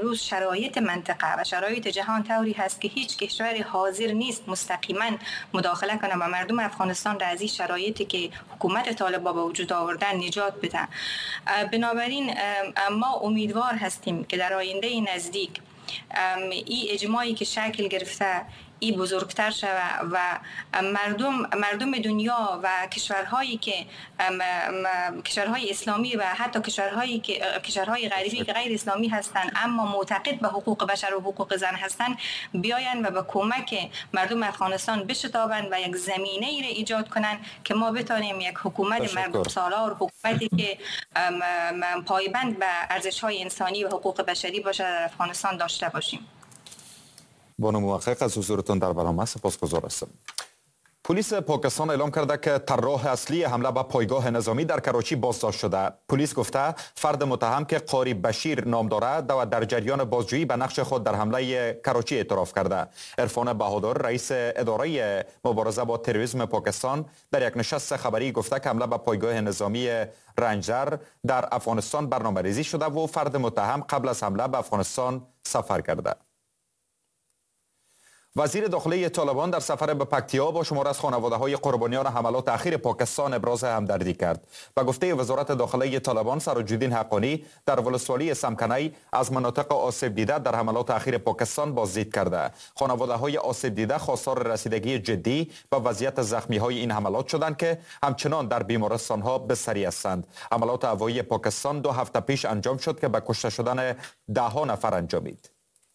امروز شرایط منطقه و شرایط جهان طوری هست که هیچ کشوری حاضر نیست مستقیما مداخله کنه و مردم افغانستان را از این شرایطی که حکومت طالبان به وجود آوردن نجات بده. بنابراین ما امیدوار هستیم که در آینده نزدیک این اجماعی که شکل گرفته ای بزرگتر شود و مردم دنیا و کشورهایی که کشورهای اسلامی و حتی کشورهای غریبی که غیر اسلامی هستند اما معتقد به حقوق بشر و حقوق زن هستند بیاین و به کمک مردم افغانستان بشتابند و یک زمینه ای را ایجاد کنند که ما بتانیم یک حکومت مردم سالار، حکومتی که پایبند به ارزش‌های انسانی و حقوق بشری باشه در افغانستان داشته باشیم. بانو محقق از حضورتون در برنامه سپاسگزار هستم. پلیس پاکستان اعلام کرده که طراح اصلی حمله به پایگاه نظامی در کراچی بازداشت شده. پلیس گفته فرد متهم که قاری بشیر نام دارد در جریان بازجویی به نقش خود در حمله کراچی اعتراف کرده. عرفان بهادر رئیس اداره مبارزه با تروریسم پاکستان در یک نشست خبری گفته که حمله به پایگاه نظامی رنجر در افغانستان برنامه‌ریزی شده و فرد متهم قبل از حمله به افغانستان سفر کرده. وزیر داخلی طالبان در سفر به پکتیا با شمار از خانواده‌های قربانیان حملات اخیر پاکستان ابراز همدردی کرد. به گفته وزارت داخلی طالبان، سراج‌الدین حقانی در ولسوالی سمکنی از مناطق آسیب دیده در حملات اخیر پاکستان بازدید کرده. خانواده‌های آسیب دیده خواستار رسیدگی جدی به وضعیت زخمی‌های این حملات شدند که همچنان در بیمارستان‌ها بستری هستند. حملات هوایی پاکستان 2 هفته پیش انجام شد که به کشته شدن 10 نفر انجامید.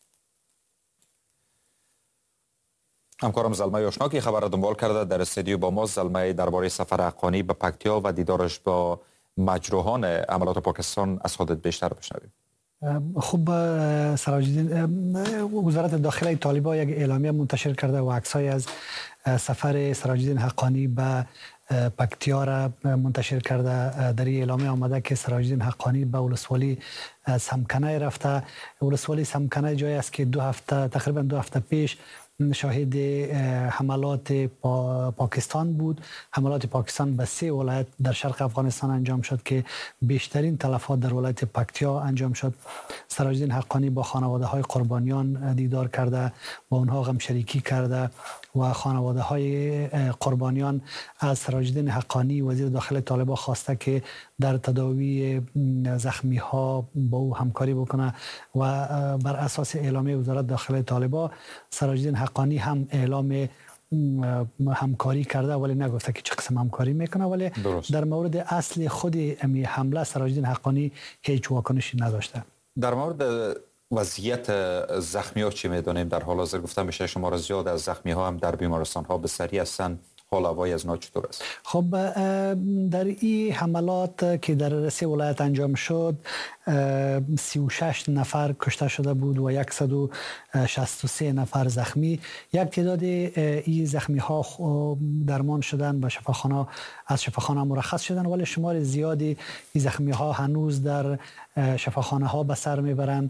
همکارم زلمه آشنا که خبر را دنبال کرده در استودیو با ما. زلمه، درباره سفر حقانی به پکتیا و دیدارش با مجروحان حملات پاکستان از خودت بیشتر بشنویم. خوب سراج‌الدین، وزارت داخلی طالبان یک اعلامیه منتشر کرده و عکسای از سفر سراج‌الدین حقانی به پکتیا را منتشر کرده. در این اعلامیه آمده که سراج‌الدین حقانی به ولسوالی سمکنه رفته. ولسوالی سمکنه جایی است که تقریبا 2 هفته پیش شاهد حملات پاکستان بود. حملات پاکستان به 3 ولایت در شرق افغانستان انجام شد که بیشترین تلفات در ولایت پکتیا انجام شد. سراج‌الدین حقانی با خانواده‌های قربانیان دیدار کرده، با اونها غم شریکی کرده و خانواده‌های قربانیان از سراج‌الدین حقانی وزیر داخلی طالبان خواسته که در تداوی زخمی‌ها با او همکاری بکنه و بر اساس اعلامیه وزارت داخلی طالبان سراج‌الدین حقانی هم اعلام همکاری کرده، ولی نگفته که چه قسم همکاری میکنه. ولی در مورد اصل خود امی حمله سراج‌الدین حقانی هیچ واکنشی نداشته. در مورد وضعیت زخمی‌ها چی میدونیم؟ در حال حاضر گفتم میشه شمار زیاد از زخمی‌ها هم در بیمارستان‌ها بستری هستند. حال هوای از چطور است؟ خب در این حملات که در 3 ولایت انجام شد 36 نفر کشته شده بود و 163 نفر زخمی. یک تعداد این زخمی ها درمان شدن به شفاخانه، از شفاخانه مرخص شدن، ولی شمار زیادی این زخمی ها هنوز در شفاخانه ها به سر میبرند.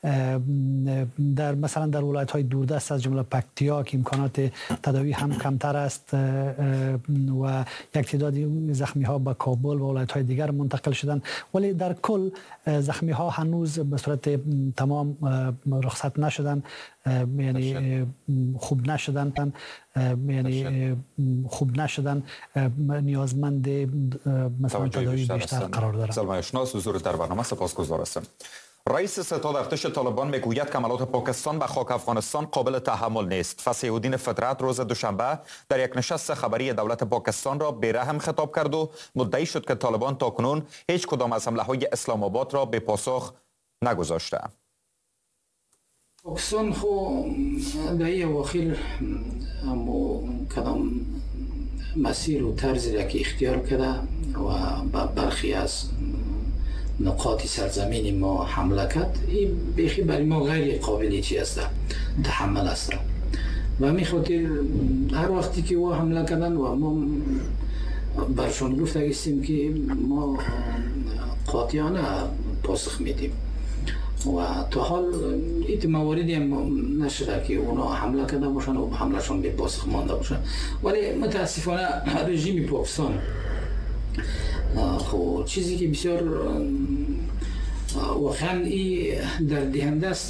مثلا در ولایت های دوردست از جمله پکتیا که امکانات تداوی هم کمتر است و یک تعداد زخمی ها به کابل و ولایت های دیگر منتقل شدن، ولی در کل زخمی ها هنوز به صورت تمام رخصت نشدن، یعنی خوب نشدن، نیازمند مثلا تداوی بیشتر قرار دارند. سلمان اشناس، حضور در برنامه سپاسگزار هستم. رئیس ستاد ارتش طالبان میگوید که حملات پاکستان به خاک افغانستان قابل تحمل نیست. فصیح الدین فطرت روز دوشنبه در یک نشست خبری دولت پاکستان را بی‌رحم خطاب کرد و مدعی شد که طالبان تاکنون هیچ کدام از حمله‌های اسلام آباد را به پاسخ نگذاشته. پاکستان خو در این اواخر کدام مسیر و طرزی را که اختیار کرده و برخی از نقاط سرزمین ما حمله کرد، این بیخی برای ما غیر قابلی چی است، تحمل است. و همین خاطر هر وقتی که او حمله کردن و ما برشان گفته هستیم که ما قاطعانه پاسخ میدیم و تا حال این مواردی هم نشده که اونا حمله کرده باشن و حملهشون به پاسخ مانده باشن. ولی متاسفانه رژیم پاکستان خب چیزی که بسیار واقعا این در دهنده است